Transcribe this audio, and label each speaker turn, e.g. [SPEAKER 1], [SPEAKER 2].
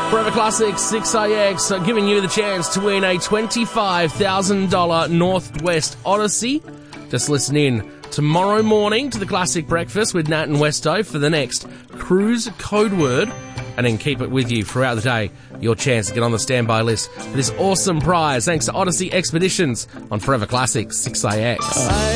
[SPEAKER 1] Forever Classic 6IX giving you the chance to win a $25,000 Northwest Odyssey. Just listen in tomorrow morning to the Classic Breakfast with Nat and Westo for the next cruise code word, and then keep it with you throughout the day. Your chance to get on the standby list for this awesome prize thanks to Odyssey Expeditions on Forever Classic 6IX.